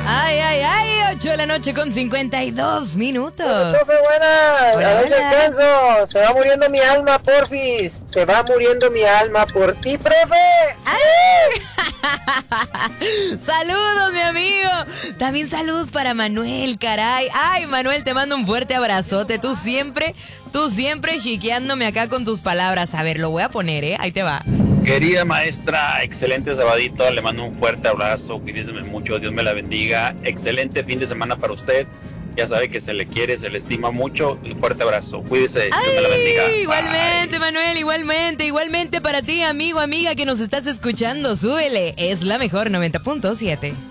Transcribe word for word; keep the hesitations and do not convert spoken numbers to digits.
Ay, ay, ay, ocho de la noche con cincuenta y dos minutos. Profe, buenas. Hola, A ver si hola. alcanzo. Se va muriendo mi alma, porfis. Se va muriendo mi alma por ti, profe. ¡Ay! Saludos, mi amigo. También saludos para Manuel, caray. Ay, Manuel, te mando un fuerte abrazote. Tú siempre, tú siempre chiqueándome acá con tus palabras. A ver, lo voy a poner, ¿eh? Ahí te va. Querida maestra, excelente sabadito, le mando un fuerte abrazo, cuídese mucho, Dios me la bendiga, excelente fin de semana para usted, ya sabe que se le quiere, se le estima mucho, un fuerte abrazo, cuídese, Dios me la bendiga. Ay, igualmente, Bye. Manuel, igualmente, igualmente para ti, amigo, amiga que nos estás escuchando, súbele, es la mejor noventa punto siete.